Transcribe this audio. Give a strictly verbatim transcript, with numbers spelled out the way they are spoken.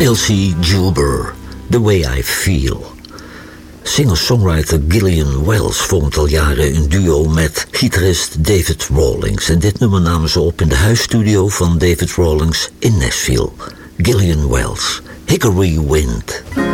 Elsie Juber, The Way I Feel. Singer-songwriter Gillian Wells vormt al jaren een duo met gitarist David Rawlings. En dit nummer namen ze op in de huisstudio van David Rawlings in Nashville. Gillian Wells, Hickory Wind.